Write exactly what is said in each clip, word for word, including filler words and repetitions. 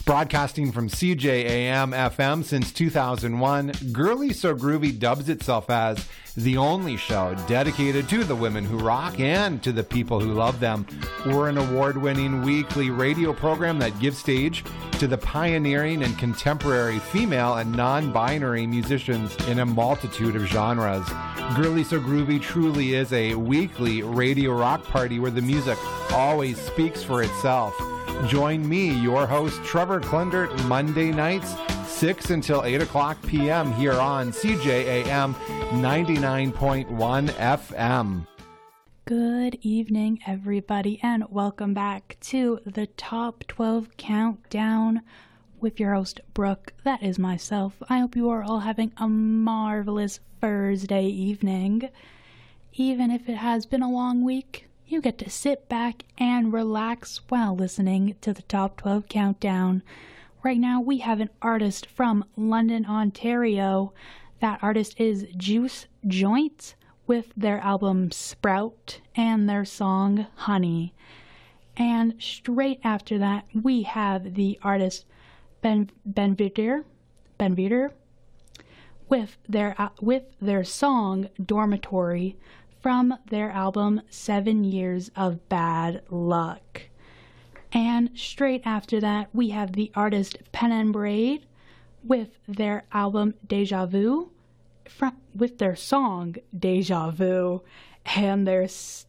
Broadcasting from C J A M F M since two thousand one, Girly So Groovy dubs itself as the only show dedicated to the women who rock and to the people who love them. We're an award-winning weekly radio program that gives stage to the pioneering and contemporary female and non-binary musicians in a multitude of genres. Girly So Groovy truly is a weekly radio rock party where the music always speaks for itself. Join me, your host, Trevor Klendert, Monday nights, six until eight o'clock p.m. here on C J A M ninety-nine point one F M. Good evening, everybody, and welcome back to the Top twelve Countdown with your host, Brooke. That is myself. I hope you are all having a marvelous Thursday evening. Even if it has been a long week, you get to sit back and relax while listening to the Top twelve Countdown. Right now, we have an artist from London, Ontario. That artist is Juice Joint with their album Sprout and their song Honey. And straight after that, we have the artist Ben Ben Vitter, Ben Vitter with their uh, with their song Dormitory from their album Seven Years of Bad Luck. And straight after that, we have the artist Pen and Braid with their album Deja Vu, from, with their song Deja Vu, and their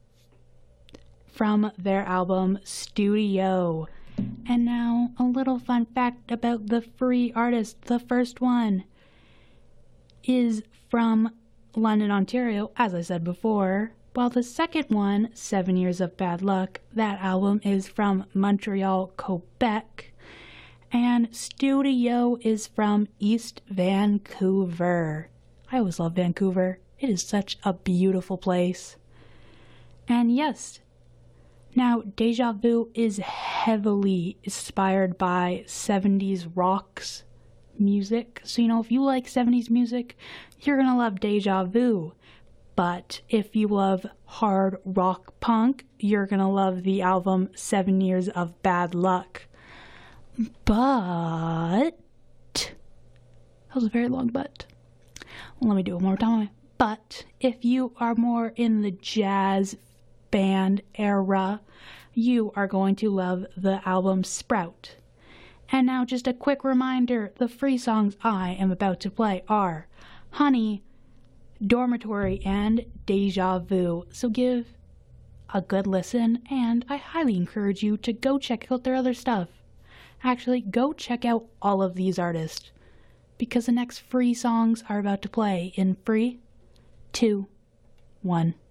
from their album Studio. And now, a little fun fact about the free artist. The first one is from London, Ontario, as I said before, while the second one, Seven Years of Bad Luck, that album is from Montreal, Quebec, and Studio is from East Vancouver. I always love Vancouver. It is such a beautiful place. And yes, now Deja Vu is heavily inspired by seventies rocks music. So, you know, if you like seventies music, you're gonna love Deja Vu. But if you love hard rock punk, you're gonna love the album Seven Years of Bad Luck. But that was a very long but. Well, let me do it one more time. But if you are more in the jazz band era, you are going to love the album Sprout. And now just a quick reminder, the free songs I am about to play are Honey, Dormitory, and Deja Vu. So give a good listen, and I highly encourage you to go check out their other stuff. Actually, go check out all of these artists, because the next free songs are about to play in three, two, one.